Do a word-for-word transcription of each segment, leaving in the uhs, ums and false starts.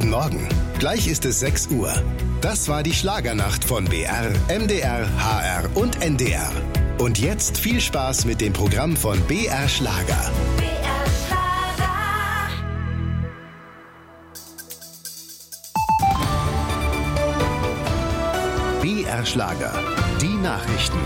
Guten Morgen. Gleich ist es sechs Uhr. Das war die Schlagernacht von B R, M D R, H R und N D R. Und jetzt viel Spaß mit dem Programm von B R Schlager. B R Schlager. B R Schlager. Die Nachrichten.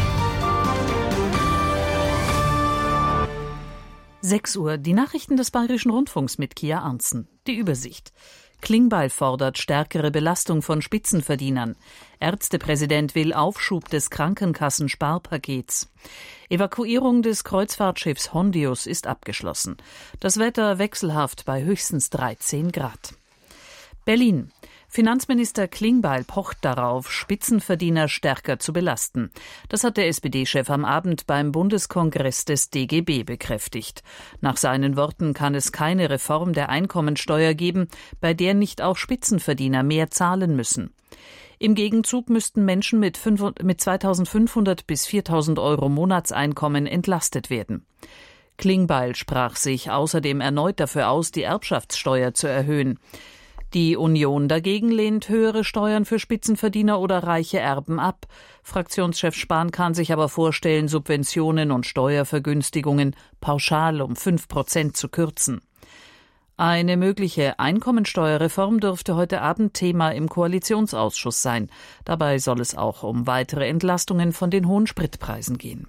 sechs Uhr, die Nachrichten des Bayerischen Rundfunks mit Kia Arntzen. Die Übersicht. Klingbeil fordert stärkere Belastung von Spitzenverdienern. Ärztepräsident will Aufschub des Krankenkassensparpakets. Evakuierung des Kreuzfahrtschiffs Hondius ist abgeschlossen. Das Wetter wechselhaft bei höchstens dreizehn Grad. Berlin. Finanzminister Klingbeil pocht darauf, Spitzenverdiener stärker zu belasten. Das hat der S P D-Chef am Abend beim Bundeskongress des D G B bekräftigt. Nach seinen Worten kann es keine Reform der Einkommensteuer geben, bei der nicht auch Spitzenverdiener mehr zahlen müssen. Im Gegenzug müssten Menschen mit zweitausendfünfhundert bis viertausend Euro Monatseinkommen entlastet werden. Klingbeil sprach sich außerdem erneut dafür aus, die Erbschaftssteuer zu erhöhen. Die Union dagegen lehnt höhere Steuern für Spitzenverdiener oder reiche Erben ab. Fraktionschef Spahn kann sich aber vorstellen, Subventionen und Steuervergünstigungen pauschal um fünf Prozent zu kürzen. Eine mögliche Einkommensteuerreform dürfte heute Abend Thema im Koalitionsausschuss sein. Dabei soll es auch um weitere Entlastungen von den hohen Spritpreisen gehen.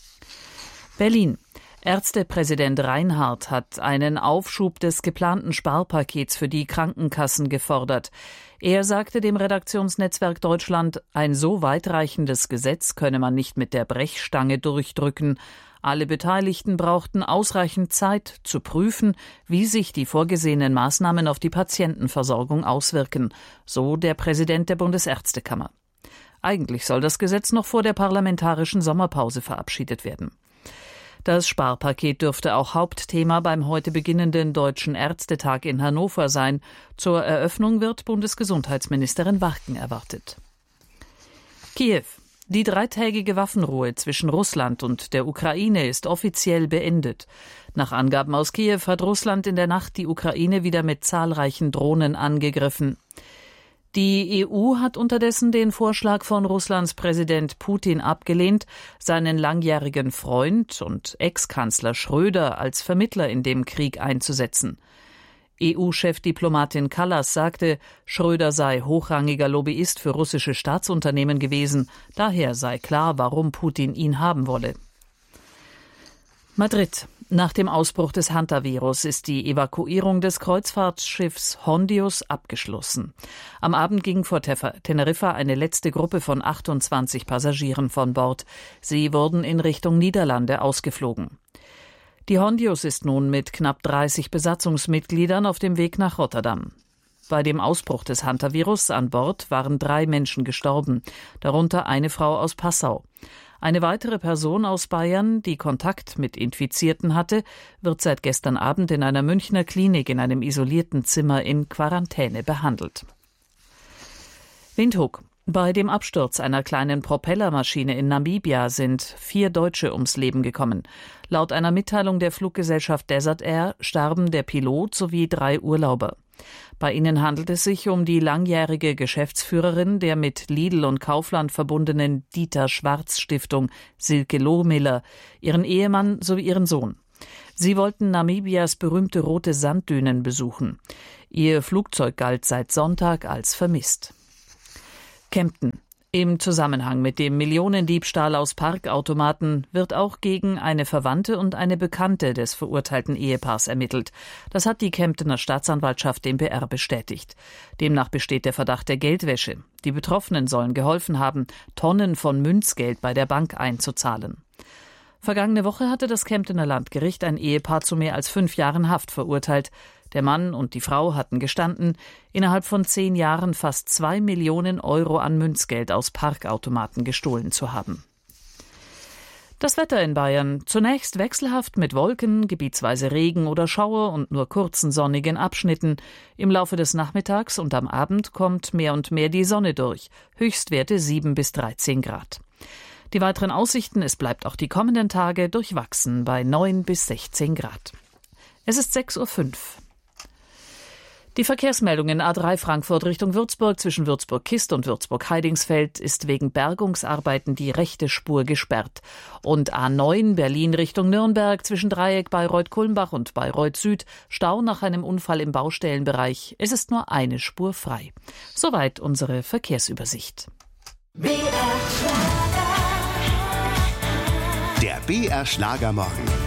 Berlin. Ärztepräsident Reinhardt hat einen Aufschub des geplanten Sparpakets für die Krankenkassen gefordert. Er sagte dem Redaktionsnetzwerk Deutschland, ein so weitreichendes Gesetz könne man nicht mit der Brechstange durchdrücken. Alle Beteiligten brauchten ausreichend Zeit, zu prüfen, wie sich die vorgesehenen Maßnahmen auf die Patientenversorgung auswirken, so der Präsident der Bundesärztekammer. Eigentlich soll das Gesetz noch vor der parlamentarischen Sommerpause verabschiedet werden. Das Sparpaket dürfte auch Hauptthema beim heute beginnenden Deutschen Ärztetag in Hannover sein. Zur Eröffnung wird Bundesgesundheitsministerin Warken erwartet. Kiew. Die dreitägige Waffenruhe zwischen Russland und der Ukraine ist offiziell beendet. Nach Angaben aus Kiew hat Russland in der Nacht die Ukraine wieder mit zahlreichen Drohnen angegriffen. Die E U hat unterdessen den Vorschlag von Russlands Präsident Putin abgelehnt, seinen langjährigen Freund und Ex-Kanzler Schröder als Vermittler in dem Krieg einzusetzen. E U-Chefdiplomatin Kallas sagte, Schröder sei hochrangiger Lobbyist für russische Staatsunternehmen gewesen, daher sei klar, warum Putin ihn haben wolle. Madrid. Nach dem Ausbruch des Hantavirus ist die Evakuierung des Kreuzfahrtschiffs Hondius abgeschlossen. Am Abend ging vor Teneriffa eine letzte Gruppe von achtundzwanzig Passagieren von Bord. Sie wurden in Richtung Niederlande ausgeflogen. Die Hondius ist nun mit knapp dreißig Besatzungsmitgliedern auf dem Weg nach Rotterdam. Bei dem Ausbruch des Hantavirus an Bord waren drei Menschen gestorben, darunter eine Frau aus Passau. Eine weitere Person aus Bayern, die Kontakt mit Infizierten hatte, wird seit gestern Abend in einer Münchner Klinik in einem isolierten Zimmer in Quarantäne behandelt. Windhoek. Bei dem Absturz einer kleinen Propellermaschine in Namibia sind vier Deutsche ums Leben gekommen. Laut einer Mitteilung der Fluggesellschaft Desert Air starben der Pilot sowie drei Urlauber. Bei ihnen handelt es sich um die langjährige Geschäftsführerin der mit Lidl und Kaufland verbundenen Dieter-Schwarz-Stiftung Silke Lohmiller, ihren Ehemann sowie ihren Sohn. Sie wollten Namibias berühmte rote Sanddünen besuchen. Ihr Flugzeug galt seit Sonntag als vermisst. Kempten. Im Zusammenhang mit dem Millionendiebstahl aus Parkautomaten wird auch gegen eine Verwandte und eine Bekannte des verurteilten Ehepaars ermittelt. Das hat die Kemptener Staatsanwaltschaft dem B R bestätigt. Demnach besteht der Verdacht der Geldwäsche. Die Betroffenen sollen geholfen haben, Tonnen von Münzgeld bei der Bank einzuzahlen. Vergangene Woche hatte das Kemptener Landgericht ein Ehepaar zu mehr als fünf Jahren Haft verurteilt. Der Mann und die Frau hatten gestanden, innerhalb von zehn Jahren fast zwei Millionen Euro an Münzgeld aus Parkautomaten gestohlen zu haben. Das Wetter in Bayern. Zunächst wechselhaft mit Wolken, gebietsweise Regen oder Schauer und nur kurzen sonnigen Abschnitten. Im Laufe des Nachmittags und am Abend kommt mehr und mehr die Sonne durch. Höchstwerte sieben bis dreizehn Grad. Die weiteren Aussichten, es bleibt auch die kommenden Tage durchwachsen bei neun bis sechzehn Grad. Es ist sechs Uhr fünf. Die Verkehrsmeldungen A drei Frankfurt Richtung Würzburg zwischen Würzburg-Kist und Würzburg-Heidingsfeld ist wegen Bergungsarbeiten die rechte Spur gesperrt. Und A neun Berlin Richtung Nürnberg zwischen Dreieck Bayreuth-Kulmbach und Bayreuth Süd Stau nach einem Unfall im Baustellenbereich. Es ist nur eine Spur frei. Soweit unsere Verkehrsübersicht. Der B R Schlagermorgen.